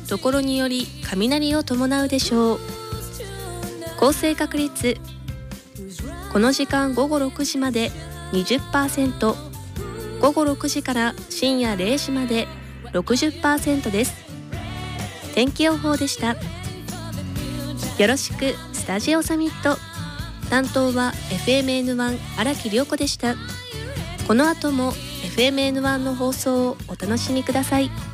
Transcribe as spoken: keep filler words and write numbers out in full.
ところにより雷を伴うでしょう。降水確率、この時間午後ろくじまで にじゅっパーセント、午後ろくじから深夜れいじまで ろくじゅっパーセント です。天気予報でした。よろしくスタジオサミット。担当は エフエムエヌワン 荒木涼子でした。この後も エフエムエヌワン の放送をお楽しみください。